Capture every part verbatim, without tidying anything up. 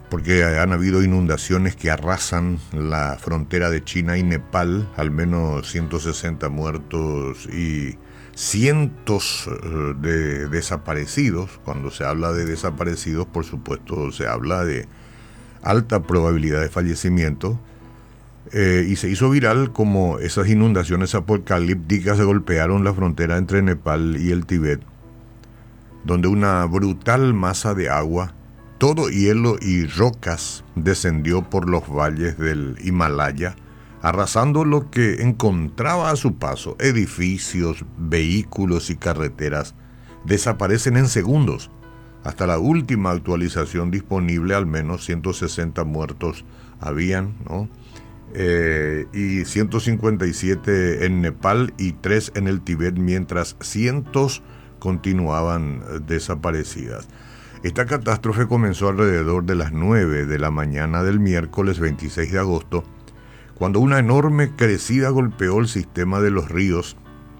porque han habido inundaciones que arrasan la frontera de China y Nepal, al menos ciento sesenta muertos y cientos de desaparecidos. Cuando se habla de desaparecidos, por supuesto, se habla de alta probabilidad de fallecimiento. Eh, y se hizo viral como esas inundaciones apocalípticas golpearon la frontera entre Nepal y el Tíbet, donde una brutal masa de agua, todo hielo y rocas, descendió por los valles del Himalaya, arrasando lo que encontraba a su paso. Edificios, vehículos y carreteras desaparecen en segundos. Hasta la última actualización disponible, al menos ciento sesenta muertos habían, ¿no? Eh, y ciento cincuenta y siete en Nepal y tres en el Tíbet, mientras cientos continuaban desaparecidas. Esta catástrofe comenzó alrededor de las nueve de la mañana del miércoles veintiséis de agosto, cuando una enorme crecida golpeó el sistema de los ríos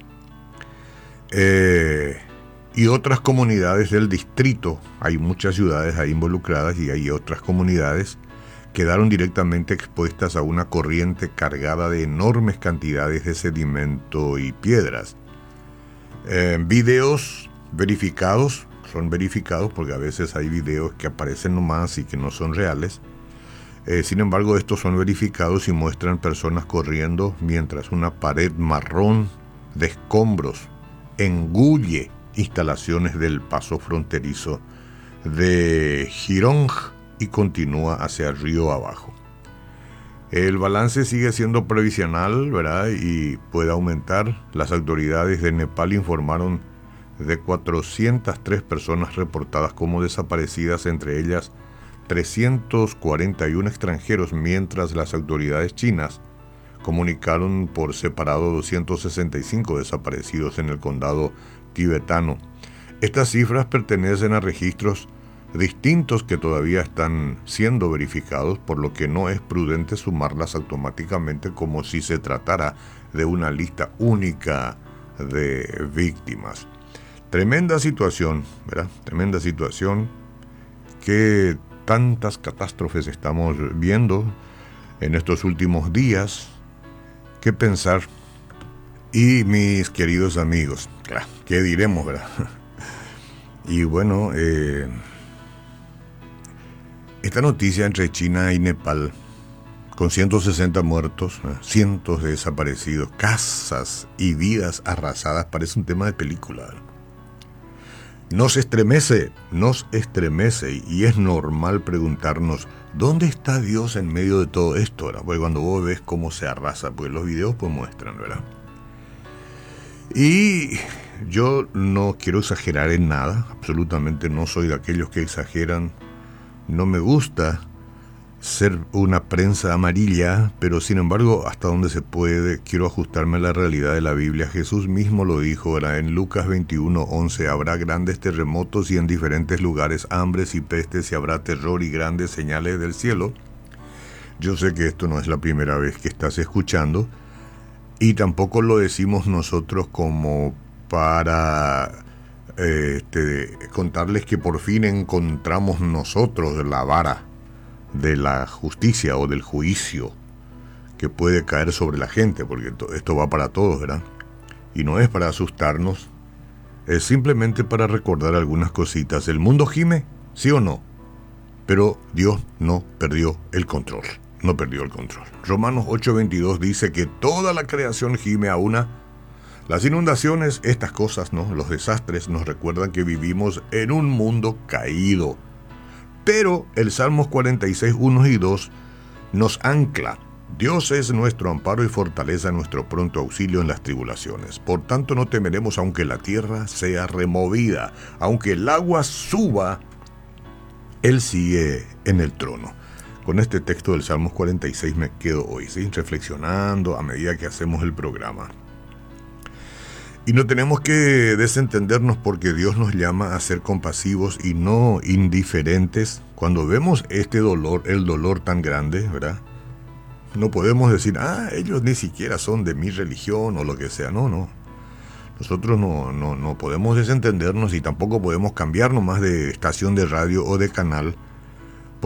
eh, y otras comunidades del distrito. Hay muchas ciudades ahí involucradas y hay otras comunidades quedaron directamente expuestas a una corriente cargada de enormes cantidades de sedimento y piedras. Eh, videos verificados, son verificados porque a veces hay videos que aparecen nomás y que no son reales. Eh, sin embargo, estos son verificados y muestran personas corriendo mientras una pared marrón de escombros engulle instalaciones del paso fronterizo de Jirong y continúa hacia el río abajo. El balance sigue siendo previsional, ¿verdad? Y puede aumentar. Las autoridades de Nepal informaron de cuatrocientas tres personas reportadas como desaparecidas, entre ellas trescientos cuarenta y uno extranjeros, mientras las autoridades chinas comunicaron por separado doscientos sesenta y cinco desaparecidos en el condado tibetano. Estas cifras pertenecen a registros distintos que todavía están siendo verificados, por lo que no es prudente sumarlas automáticamente como si se tratara de una lista única de víctimas. Tremenda situación, ¿verdad? Tremenda situación. Que tantas catástrofes estamos viendo en estos últimos días. ¿Qué pensar? Y mis queridos amigos, ¿qué diremos, verdad? Y bueno, eh, esta noticia entre China y Nepal, con ciento sesenta muertos, cientos de desaparecidos, casas y vidas arrasadas, parece un tema de película. Nos estremece, nos estremece, y es normal preguntarnos, ¿dónde está Dios en medio de todo esto? ¿Verdad? Porque cuando vos ves cómo se arrasa, pues los videos pues muestran, ¿verdad? Y yo no quiero exagerar en nada, absolutamente no soy de aquellos que exageran. No me gusta ser una prensa amarilla, pero sin embargo, hasta donde se puede, quiero ajustarme a la realidad de la Biblia. Jesús mismo lo dijo, ¿verdad? En Lucas veintiuno once, habrá grandes terremotos y en diferentes lugares hambres y pestes, y habrá terror y grandes señales del cielo. Yo sé que esto no es la primera vez que estás escuchando, y tampoco lo decimos nosotros como para eh, este, contarles que por fin encontramos nosotros la vara de la justicia o del juicio que puede caer sobre la gente, porque esto va para todos, ¿verdad? Y no es para asustarnos, es simplemente para recordar algunas cositas. El mundo gime, sí o no, pero Dios no perdió el control, no perdió el control. Romanos ocho veintidós dice que toda la creación gime a una. Las inundaciones, estas cosas, ¿no? Los desastres nos recuerdan que vivimos en un mundo caído. Pero el Salmos cuarenta y seis, uno y dos nos ancla. Dios es nuestro amparo y fortaleza, nuestro pronto auxilio en las tribulaciones. Por tanto no temeremos aunque la tierra sea removida, aunque el agua suba, Él sigue en el trono. Con este texto del Salmos cuarenta y seis me quedo hoy, ¿sí? Reflexionando a medida que hacemos el programa. Y no tenemos que desentendernos, porque Dios nos llama a ser compasivos y no indiferentes. Cuando vemos este dolor, el dolor tan grande, ¿verdad? No podemos decir, ah, ellos ni siquiera son de mi religión o lo que sea. No, no. Nosotros no, no, no podemos desentendernos, y tampoco podemos cambiar nomás de estación de radio o de canal